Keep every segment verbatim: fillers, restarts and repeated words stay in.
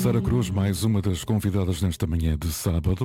Sara Cruz, mais uma das convidadas nesta manhã de sábado.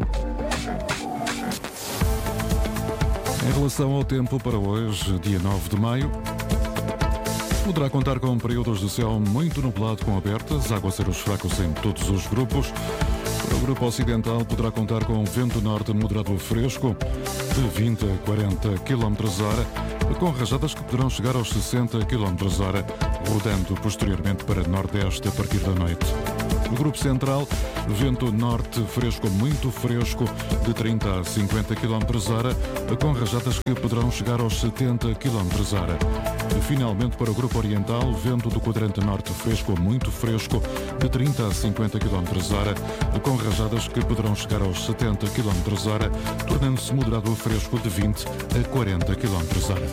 Em relação ao tempo para hoje, dia nove de maio, poderá contar com períodos de céu muito nublado com abertas, aguaceiros fracos em todos os grupos. Para o grupo ocidental poderá contar com vento norte moderado a fresco de vinte a quarenta quilómetros hora, com rajadas que poderão chegar aos sessenta quilómetros hora, rodando posteriormente para nordeste a partir da noite. No grupo central, vento norte fresco, muito fresco, de trinta a cinquenta quilómetros hora, com rajadas que poderão chegar aos setenta quilómetros hora. Finalmente, para o grupo oriental, vento do quadrante norte fresco, muito fresco, de trinta a cinquenta quilómetros hora, com rajadas que poderão chegar aos setenta quilómetros hora, tornando-se moderado a fresco de vinte a quarenta quilómetros hora.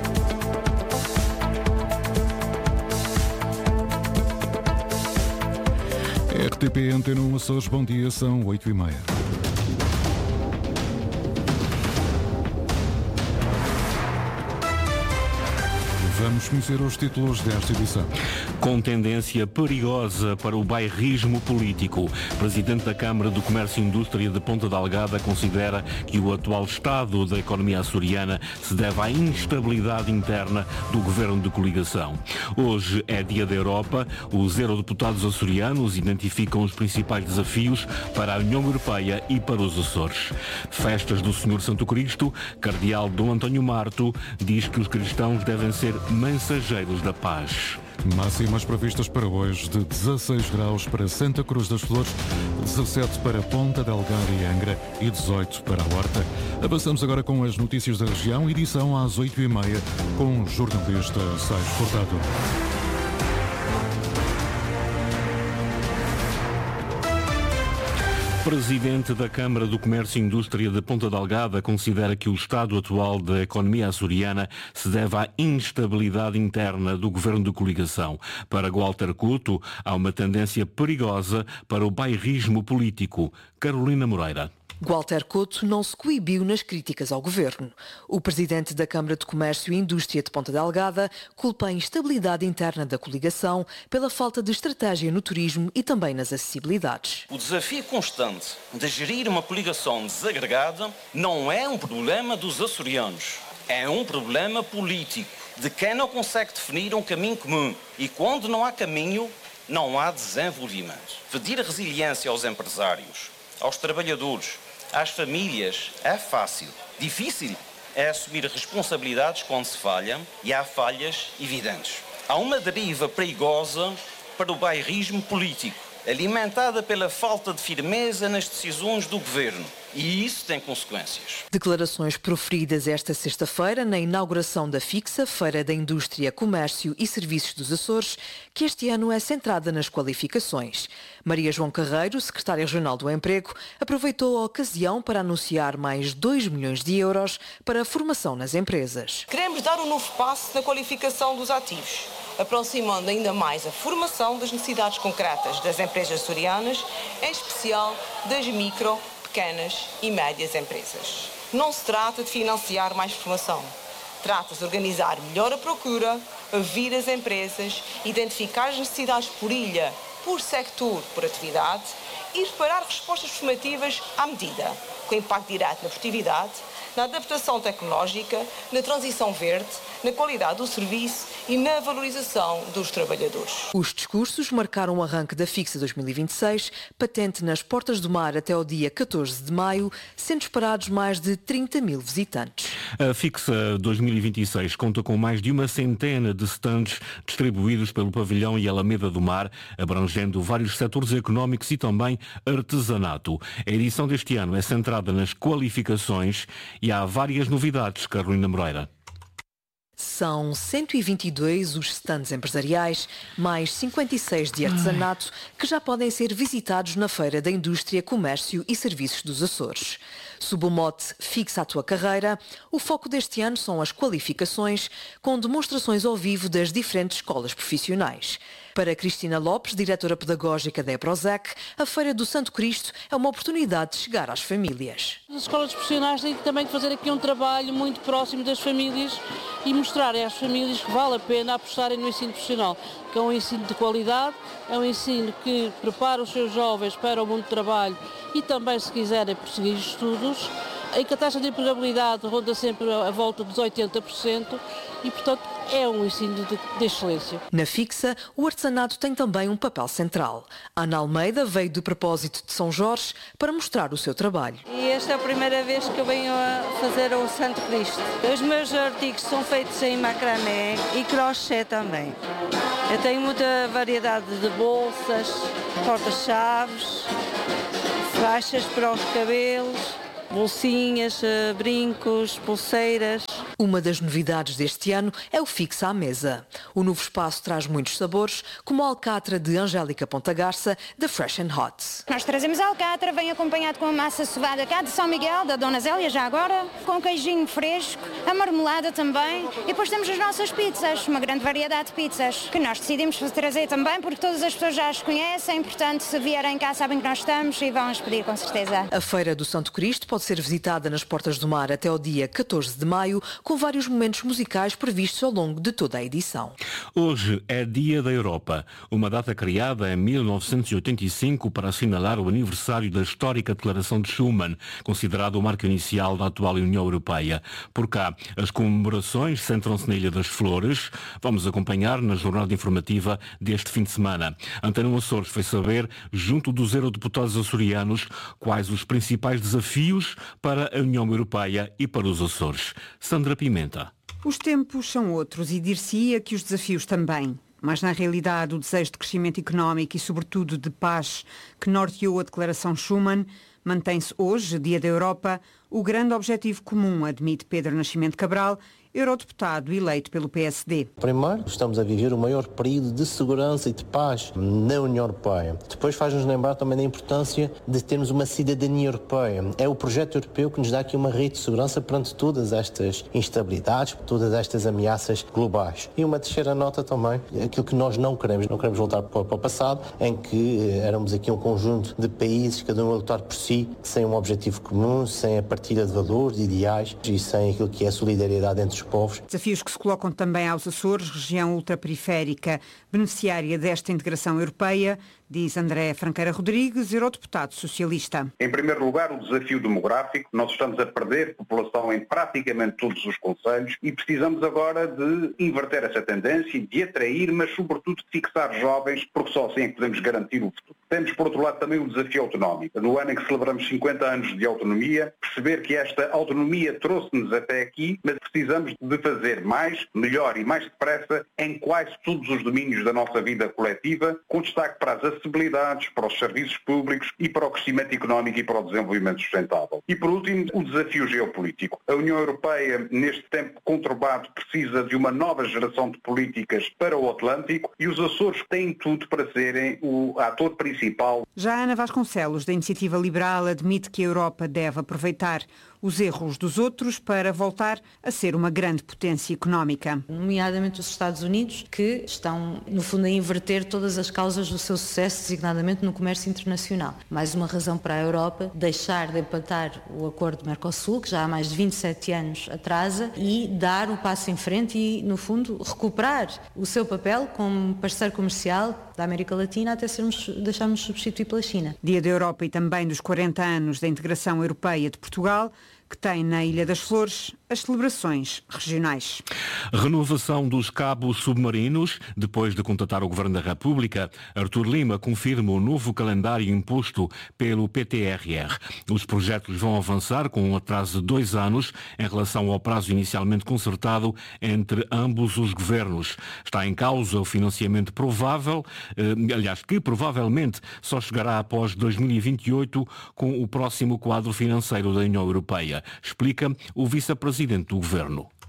R T P Antena um Açores, bom dia, são oito e meia. Vamos conhecer os títulos desta edição. Com tendência perigosa para o bairrismo político, o Presidente da Câmara do Comércio e Indústria de Ponta Delgada considera que o atual estado da economia açoriana se deve à instabilidade interna do governo de coligação. Hoje é Dia da Europa. Os eurodeputados açorianos identificam os principais desafios para a União Europeia e para os Açores. Festas do Senhor Santo Cristo, Cardeal Dom António Marto diz que os cristãos devem ser mensageiros da paz. Máximas previstas para hoje de dezasseis graus para Santa Cruz das Flores, dezassete para Ponta Delgada e Angra e dezoito para a Horta. Avançamos agora com as notícias da região, edição às oito e meia, com o jornalista Sais Furtado. O Presidente da Câmara do Comércio e Indústria de Ponta Delgada considera que o estado atual da economia açoriana se deve à instabilidade interna do governo de coligação. Para Walter Couto, há uma tendência perigosa para o bairrismo político. Carolina Moreira. Walter Couto não se coibiu nas críticas ao governo. O presidente da Câmara de Comércio e Indústria de Ponta Delgada culpa a instabilidade interna da coligação pela falta de estratégia no turismo e também nas acessibilidades. O desafio constante de gerir uma coligação desagregada não é um problema dos açorianos, é um problema político, de quem não consegue definir um caminho comum. E quando não há caminho, não há desenvolvimento. Pedir resiliência aos empresários, aos trabalhadores, às famílias é fácil. Difícil é assumir responsabilidades quando se falha e há falhas evidentes. Há uma deriva perigosa para o bairrismo político, alimentada pela falta de firmeza nas decisões do governo. E isso tem consequências. Declarações proferidas esta sexta-feira na inauguração da FICSA, Feira da Indústria, Comércio e Serviços dos Açores, que este ano é centrada nas qualificações. Maria João Carreiro, secretária regional do Emprego, aproveitou a ocasião para anunciar mais dois milhões de euros para a formação nas empresas. Queremos dar um novo passo na qualificação dos ativos, aproximando ainda mais a formação das necessidades concretas das empresas açorianas, em especial das micro, pequenas e médias empresas. Não se trata de financiar mais formação. Trata-se de organizar melhor a procura, ouvir as empresas, identificar as necessidades por ilha, por sector, por atividade e preparar respostas formativas à medida, com impacto direto na produtividade, na adaptação tecnológica, na transição verde, na qualidade do serviço e na valorização dos trabalhadores. Os discursos marcaram o arranque da FICSA dois mil e vinte e seis, patente nas Portas do Mar até ao dia catorze de maio, sendo esperados mais de trinta mil visitantes. A FICSA dois mil e vinte e seis conta com mais de uma centena de stands distribuídos pelo pavilhão e Alameda do Mar, abrangendo vários setores económicos e também artesanato. A edição deste ano é centrada nas qualificações e há várias novidades, Carolina Moreira. São cento e vinte e dois os stands empresariais, mais cinquenta e seis de artesanato, que já podem ser visitados na Feira da Indústria, Comércio e Serviços dos Açores. Sob o mote Fixa a tua carreira, o foco deste ano são as qualificações, com demonstrações ao vivo das diferentes escolas profissionais. Para Cristina Lopes, diretora pedagógica da EPROSEC, a Feira do Santo Cristo é uma oportunidade de chegar às famílias. As escolas profissionais têm também de fazer aqui um trabalho muito próximo das famílias e mostrarem às famílias que vale a pena apostarem no ensino profissional, que é um ensino de qualidade, é um ensino que prepara os seus jovens para o mundo do trabalho e também, se quiserem, prosseguir estudos, em que a taxa de empregabilidade ronda sempre à volta dos oitenta por cento e, portanto, é um ensino de, de excelência. Na Fixa, o artesanato tem também um papel central. Ana Almeida veio do propósito de São Jorge para mostrar o seu trabalho. E esta é a primeira vez que eu venho a fazer o Santo Cristo. Os meus artigos são feitos em macramé e crochê também. Eu tenho muita variedade de bolsas, porta-chaves, faixas para os cabelos, bolsinhas, brincos, pulseiras. Uma das novidades deste ano é o Fixa à Mesa. O novo espaço traz muitos sabores, como a alcatra de Angélica Ponta Garça, da Fresh and Hot. Nós trazemos a alcatra, vem acompanhado com a massa sovada cá de São Miguel, da Dona Zélia, já agora, com queijinho fresco, a marmelada também. E depois temos as nossas pizzas, uma grande variedade de pizzas, que nós decidimos trazer também, porque todas as pessoas já as conhecem, portanto, se vierem cá sabem que nós estamos e vão-nos pedir com certeza. A Feira do Santo Cristo pode ser visitada nas Portas do Mar até ao dia catorze de maio, com vários momentos musicais previstos ao longo de toda a edição. Hoje é Dia da Europa, uma data criada em mil novecentos e oitenta e cinco para assinalar o aniversário da histórica Declaração de Schuman, considerado o marco inicial da atual União Europeia. Por cá, as comemorações centram-se na Ilha das Flores. Vamos acompanhar na jornada informativa deste fim de semana. Antena Açores foi saber, junto dos eurodeputados açorianos, quais os principais desafios para a União Europeia e para os Açores. Sandra Pimenta. Os tempos são outros e dir-se-ia que os desafios também. Mas, na realidade, o desejo de crescimento económico e, sobretudo, de paz que norteou a Declaração Schuman mantém-se hoje, Dia da Europa, o grande objetivo comum, admite Pedro Nascimento Cabral, eurodeputado eleito pelo P S D. Primeiro, estamos a viver o maior período de segurança e de paz na União Europeia. Depois faz-nos lembrar também da importância de termos uma cidadania europeia. É o projeto europeu que nos dá aqui uma rede de segurança perante todas estas instabilidades, todas estas ameaças globais. E uma terceira nota também, aquilo que nós não queremos. Não queremos voltar para o passado, em que éramos aqui um conjunto de países, cada um a lutar por si, sem um objetivo comum, sem a partilha de valores, de ideais e sem aquilo que é a solidariedade entre os povos. Desafios que se colocam também aos Açores, região ultraperiférica, beneficiária desta integração europeia, diz André Franqueira Rodrigues, eurodeputado socialista. Em primeiro lugar, o desafio demográfico. Nós estamos a perder população em praticamente todos os concelhos e precisamos agora de inverter essa tendência, de atrair, mas sobretudo de fixar jovens, porque só assim é que podemos garantir o futuro. Temos, por outro lado, também o desafio autonómico. No ano em que celebramos cinquenta anos de autonomia, perceber que esta autonomia trouxe-nos até aqui, mas precisamos de fazer mais, melhor e mais depressa em quase todos os domínios da nossa vida coletiva, com destaque para as acessibilidades, para os serviços públicos e para o crescimento económico e para o desenvolvimento sustentável. E, por último, o desafio geopolítico. A União Europeia, neste tempo conturbado, precisa de uma nova geração de políticas para o Atlântico e os Açores têm tudo para serem o ator principal. Já Ana Vasconcelos, da Iniciativa Liberal, admite que a Europa deve aproveitar os erros dos outros para voltar a ser uma grande potência económica. Nomeadamente os Estados Unidos, que estão, no fundo, a inverter todas as causas do seu sucesso, designadamente no comércio internacional. Mais uma razão para a Europa deixar de empatar o acordo do Mercosul, que já há mais de vinte e sete anos atrasa, e dar o passo em frente e, no fundo, recuperar o seu papel como parceiro comercial da América Latina até sermos, deixarmos substituir pela China. Dia da Europa e também dos quarenta anos da integração europeia de Portugal, que tem na Ilha das Flores as celebrações regionais. Renovação dos cabos submarinos. Depois de contatar o Governo da República, Artur Lima confirma o novo calendário imposto pelo P T R R. Os projetos vão avançar com um atraso de dois anos em relação ao prazo inicialmente concertado entre ambos os governos. Está em causa o financiamento provável, eh, aliás, que provavelmente só chegará após dois mil e vinte e oito com o próximo quadro financeiro da União Europeia. Explica o vice-presidente do Governo.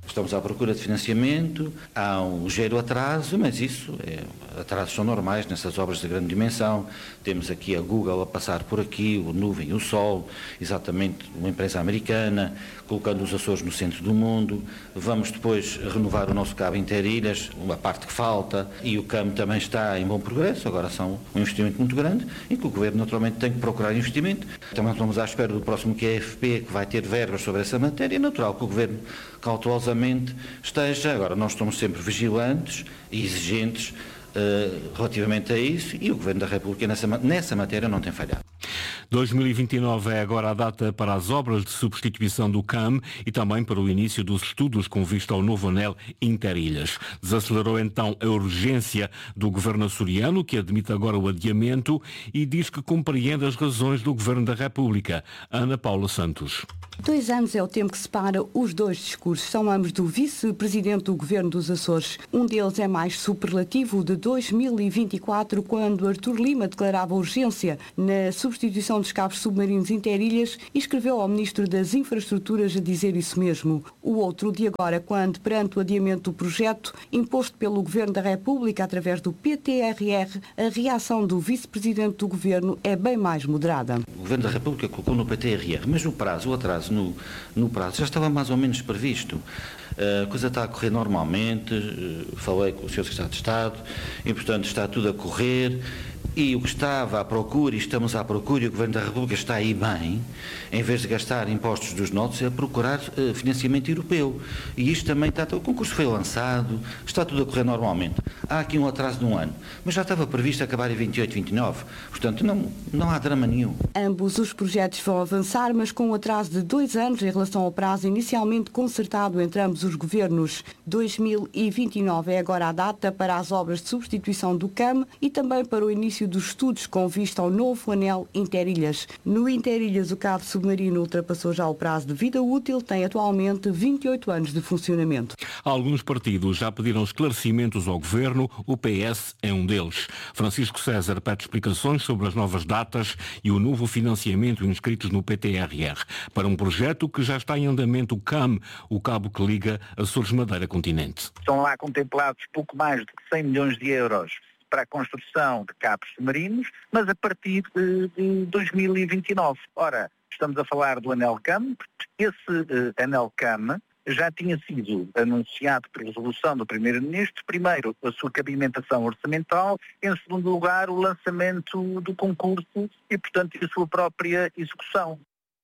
Estamos à procura de financiamento, há um ligeiro atraso, mas isso, é, atrasos são normais nessas obras de grande dimensão. Temos aqui a Google a passar por aqui, o Nuvem e o Sol, exatamente uma empresa americana, colocando os Açores no centro do mundo. Vamos depois renovar o nosso cabo Interilhas, uma parte que falta, e o C A M também está em bom progresso. Agora são um investimento muito grande, em que o Governo naturalmente tem que procurar investimento. Também estamos à espera do próximo Q F P, que vai ter verbas sobre essa matéria. É natural que o Governo cautelosamente esteja. Agora, nós estamos sempre vigilantes e exigentes uh, relativamente a isso, e o Governo da República nessa, nessa matéria não tem falhado. dois mil e vinte e nove é agora a data para as obras de substituição do C A M e também para o início dos estudos com vista ao novo anel Interilhas. Desacelerou então a urgência do governo açoriano, que admite agora o adiamento e diz que compreende as razões do Governo da República. Ana Paula Santos. Dois anos é o tempo que separa os dois discursos. São ambos do vice-presidente do Governo dos Açores. Um deles é mais superlativo, de dois mil e vinte e quatro, quando Artur Lima declarava urgência na substituição dos cabos submarinos Interilhas e escreveu ao Ministro das Infraestruturas a dizer isso mesmo. O outro de agora, quando, perante o adiamento do projeto imposto pelo Governo da República através do P T R R, a reação do vice-presidente do Governo é bem mais moderada. O Governo da República colocou no P T R R, mas o prazo, o atraso No, no prazo já estava mais ou menos previsto. A coisa está a correr normalmente, falei com o senhor Secretário de Estado e, portanto, está tudo a correr. E o que estava à procura, e estamos à procura, e o Governo da República está aí bem, em vez de gastar impostos dos nossos, é a procurar uh, financiamento europeu. E isto também está, o concurso foi lançado, está tudo a correr normalmente. Há aqui um atraso de um ano, mas já estava previsto acabar em vinte e oito, vinte e nove, portanto não, não há drama nenhum. Ambos os projetos vão avançar, mas com um atraso de dois anos em relação ao prazo inicialmente concertado entre ambos os governos. dois mil e vinte e nove é agora a data para as obras de substituição do C A M e também para o início dos estudos com vista ao novo anel Interilhas. No Interilhas, o cabo submarino ultrapassou já o prazo de vida útil, tem atualmente vinte e oito anos de funcionamento. Alguns partidos já pediram esclarecimentos ao Governo, o P S é um deles. Francisco César pede explicações sobre as novas datas e o novo financiamento inscritos no P T R R para um projeto que já está em andamento, o C A M, o cabo que liga Açores Madeira Continente. Estão lá contemplados pouco mais de cem milhões de euros para a construção de cabos submarinos, mas a partir de, de dois mil e vinte e nove. Ora, estamos a falar do anel C A M. Esse uh, anel C A M já tinha sido anunciado por resolução do Primeiro-Ministro, primeiro a sua cabimentação orçamental, em segundo lugar o lançamento do concurso e, portanto, a sua própria execução.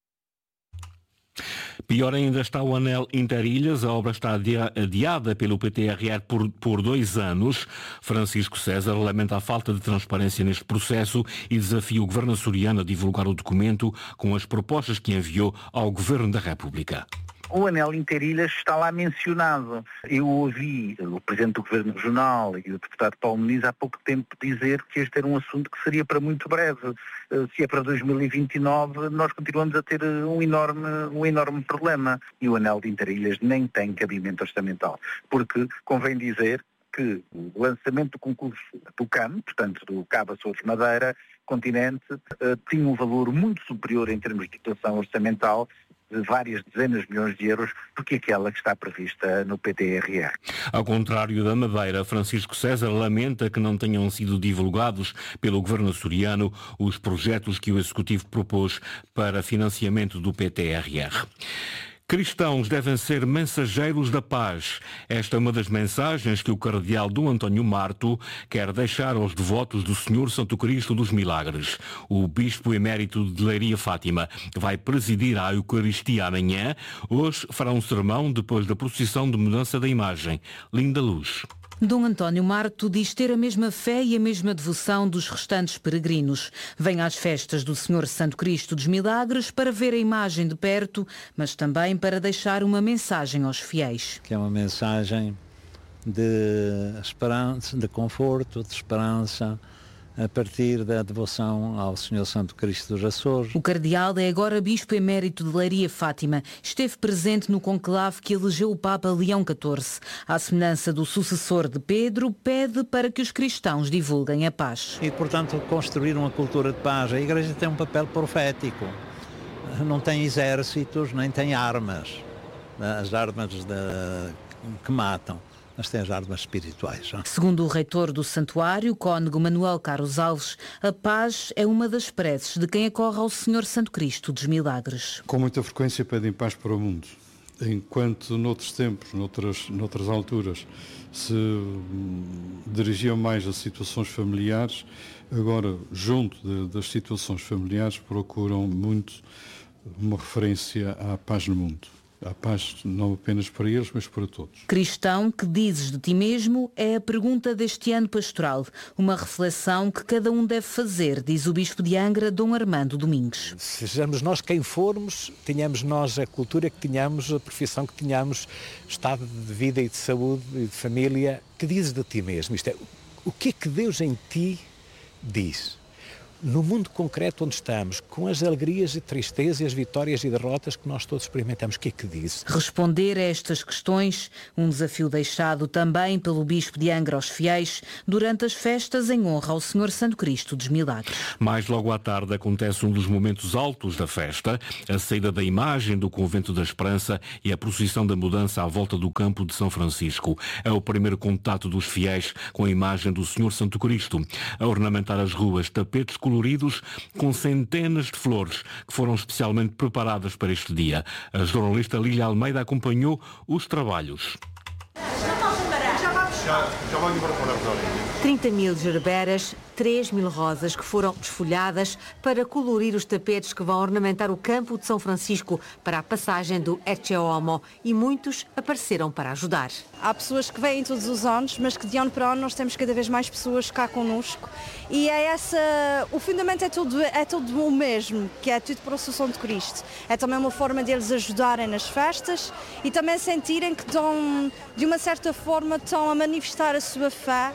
Pior ainda está o anel Interilhas. A obra está adiada pelo P T R R por, por dois anos. Francisco César lamenta a falta de transparência neste processo e desafia o Governo açoriano a divulgar o documento com as propostas que enviou ao Governo da República. O anel Interilhas está lá mencionado. Eu ouvi o Presidente do Governo Regional e o Deputado Paulo Muniz há pouco tempo dizer que este era um assunto que seria para muito breve. Se é para dois mil e vinte e nove, nós continuamos a ter um enorme, um enorme problema. E o anel de Interilhas nem tem cabimento orçamental. Porque convém dizer que o lançamento do concurso do C A M, portanto do Cabo Açores Madeira Continente, tinha um valor muito superior em termos de dotação orçamental, de várias dezenas de milhões de euros, do que aquela que está prevista no P T R R. Ao contrário da Madeira, Francisco César lamenta que não tenham sido divulgados pelo Governo açoriano os projetos que o Executivo propôs para financiamento do P T R R. Cristãos devem ser mensageiros da paz. Esta é uma das mensagens que o cardeal Dom António Marto quer deixar aos devotos do Senhor Santo Cristo dos Milagres. O bispo emérito de Leiria Fátima vai presidir a Eucaristia amanhã. Hoje fará um sermão depois da procissão de mudança da imagem. Linda Luz. Dom António Marto diz ter a mesma fé e a mesma devoção dos restantes peregrinos. Vem às festas do Senhor Santo Cristo dos Milagres para ver a imagem de perto, mas também para deixar uma mensagem aos fiéis. Que é uma mensagem de esperança, de conforto, de esperança, a partir da devoção ao Senhor Santo Cristo dos Açores. O cardeal é agora bispo emérito de Leiria Fátima. Esteve presente no conclave que elegeu o Papa Leão catorze. À semelhança do sucessor de Pedro, pede para que os cristãos divulguem a paz. E, portanto, construir uma cultura de paz. A Igreja tem um papel profético. Não tem exércitos, nem tem armas. as armas de, que matam, mas tem as armas espirituais. Não? Segundo o reitor do santuário, cônego Manuel Carlos Alves, a paz é uma das preces de quem acorre ao Senhor Santo Cristo dos Milagres. Com muita frequência pedem paz para o mundo. Enquanto noutros tempos, noutras, noutras alturas, se dirigiam mais a situações familiares, agora, junto de, das situações familiares, procuram muito uma referência à paz no mundo. A paz não apenas para eles, mas para todos. Cristão, que dizes de ti mesmo, é a pergunta deste ano pastoral. Uma reflexão que cada um deve fazer, diz o Bispo de Angra, Dom Armando Domingues. Sejamos nós quem formos, tenhamos nós a cultura que tenhamos, a profissão que tenhamos, estado de vida e de saúde e de família, que dizes de ti mesmo. Isto é, o que é que Deus em ti diz? No mundo concreto onde estamos, com as alegrias e tristezas e as vitórias e derrotas que nós todos experimentamos, o que é que diz? Responder a estas questões, um desafio deixado também pelo Bispo de Angra aos fiéis durante as festas em honra ao Senhor Santo Cristo dos Milagres. Mais logo à tarde acontece um dos momentos altos da festa, a saída da imagem do Convento da Esperança e a procissão da mudança à volta do campo de São Francisco. É o primeiro contato dos fiéis com a imagem do Senhor Santo Cristo, a ornamentar as ruas, tapetes coloridos com centenas de flores que foram especialmente preparadas para este dia. A jornalista Lília Almeida acompanhou os trabalhos. trinta mil gerberas, três mil rosas que foram desfolhadas para colorir os tapetes que vão ornamentar o campo de São Francisco para a passagem do Ecce Homo, e muitos apareceram para ajudar. Há pessoas que vêm todos os anos, mas que de ano para ano nós temos cada vez mais pessoas cá connosco, e é essa, o fundamento é todo, é todo o mesmo, que é tudo para o Senhor Santo Cristo. É também uma forma deles ajudarem nas festas e também sentirem que estão, de uma certa forma, estão a manifestar a sua fé.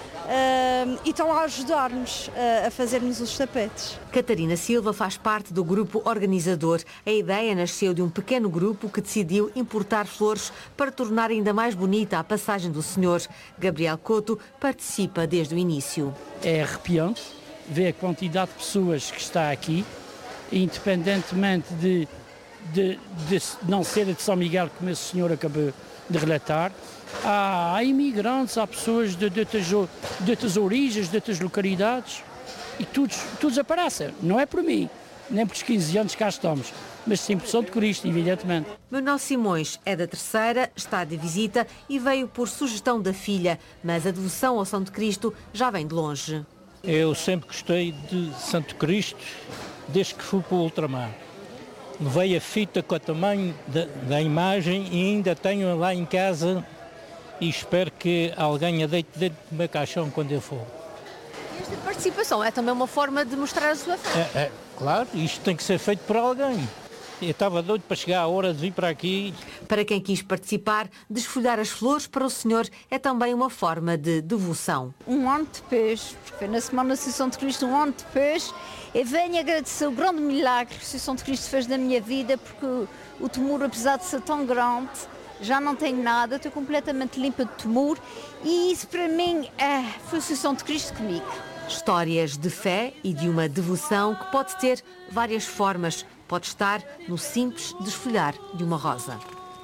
Uh, e estão a ajudar-nos uh, a fazermos os tapetes. Catarina Silva faz parte do grupo organizador. A ideia nasceu de um pequeno grupo que decidiu importar flores para tornar ainda mais bonita a passagem do Senhor. Gabriel Couto participa desde o início. É arrepiante ver a quantidade de pessoas que está aqui, independentemente de, de, de não ser de São Miguel, como esse senhor acabou de relatar. Há, há imigrantes, há pessoas de, de, de outras origens, de outras localidades, e todos, todos aparecem. Não é por mim, nem por quinze anos cá estamos, mas sim por Santo Cristo, evidentemente. Manuel Simões é da terceira, está de visita e veio por sugestão da filha, mas a devoção ao Santo Cristo já vem de longe. Eu sempre gostei de Santo Cristo, desde que fui para o ultramar. Levei a fita com o tamanho da, da imagem e ainda tenho lá em casa, e espero que alguém a deite dentro do meu caixão quando eu for. Esta participação é também uma forma de mostrar a sua fé. É, é, claro, isto tem que ser feito por alguém. Eu estava doido para chegar à hora de vir para aqui. Para quem quis participar, desfolhar as flores para o Senhor é também uma forma de devoção. Um ano depois, porque foi na Semana de Santo Cristo, um ano depois, eu venho agradecer o grande milagre que o Santo Cristo fez na minha vida, porque o tumor, apesar de ser tão grande, já não tenho nada, estou completamente limpa de tumor, e isso para mim é, foi o Santo Cristo comigo. Histórias de fé e de uma devoção que pode ter várias formas. Pode estar no simples desfolhar de uma rosa.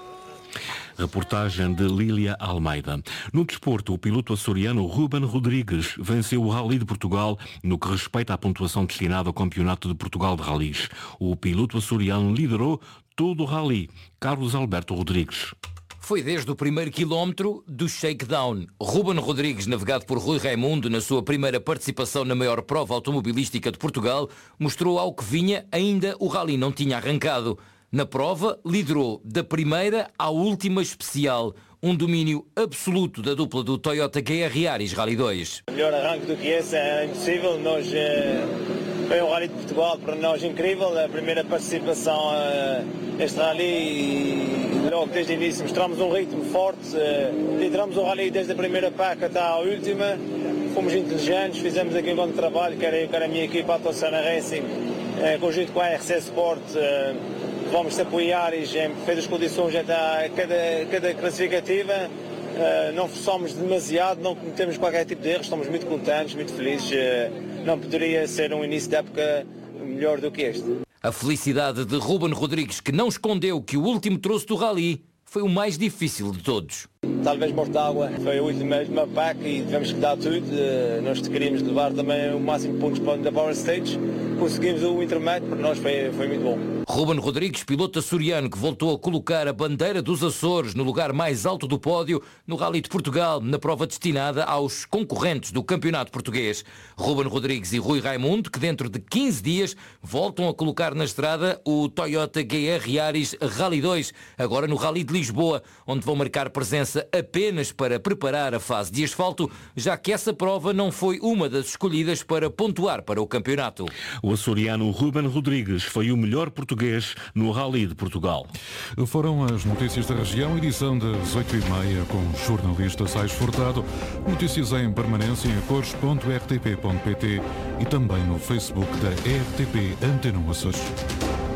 Reportagem de Lília Almeida. No desporto, o piloto açoriano Ruben Rodrigues venceu o Rally de Portugal no que respeita à pontuação destinada ao Campeonato de Portugal de Rallys. O piloto açoriano liderou todo o rally. Carlos Alberto Rodrigues. Foi desde o primeiro quilómetro do shakedown. Ruben Rodrigues, navegado por Rui Raimundo na sua primeira participação na maior prova automobilística de Portugal, mostrou ao que vinha, ainda o rally não tinha arrancado. Na prova, liderou da primeira à última especial, um domínio absoluto da dupla do Toyota G R Yaris Rally dois. Melhor arranque do que esse é impossível. Nós, foi um Rally de Portugal para nós incrível, a primeira participação neste Rally e logo desde o início mostramos um ritmo forte, lideramos o Rally desde a primeira paca até à última, fomos inteligentes, fizemos aqui um grande trabalho, quer eu, quer a minha equipa, a Tossana Racing, conjunto com a R C Sport. Vamos apoiar e em perfeitas condições até cada, cada classificativa. Uh, não forçamos demasiado, não cometemos qualquer tipo de erro, estamos muito contentes, muito felizes. Uh, não poderia ser um início de época melhor do que este. A felicidade de Ruben Rodrigues, que não escondeu que o último troço do rally foi o mais difícil de todos. Talvez Mortágua foi a última, última pack e tivemos que dar tudo. Nós queríamos levar também o máximo de pontos da Power Stage. Conseguimos o intermédio, para nós foi, foi muito bom. Ruben Rodrigues, piloto açoriano que voltou a colocar a bandeira dos Açores no lugar mais alto do pódio no Rally de Portugal, na prova destinada aos concorrentes do Campeonato Português. Ruben Rodrigues e Rui Raimundo, que dentro de quinze dias voltam a colocar na estrada o Toyota G R Yaris Rally dois, agora no Rally de Lisboa, onde vão marcar presença apenas para preparar a fase de asfalto, já que essa prova não foi uma das escolhidas para pontuar para o campeonato. O açoriano Ruben Rodrigues foi o melhor português no Rally de Portugal. Foram as notícias da região, edição das oito e meia, com o jornalista Sais Furtado. Notícias em permanência em cores ponto r t p ponto p t e também no Facebook da R T P Antena Açores.